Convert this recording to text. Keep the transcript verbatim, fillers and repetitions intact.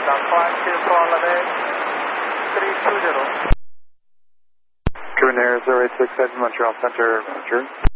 five two four Levitt, three two zero. True Air zero eight six seven Montreal Center, Roger.